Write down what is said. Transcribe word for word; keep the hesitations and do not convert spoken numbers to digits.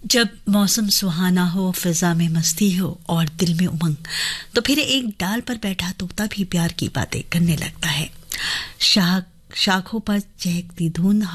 जब मौसम सुहाना हो, फिजा में मस्ती हो और दिल में उमंग, तो फिर एक डाल पर बैठा तोता भी प्यार की बातें करने लगता है। शाख शाखों पर चहकती धुंध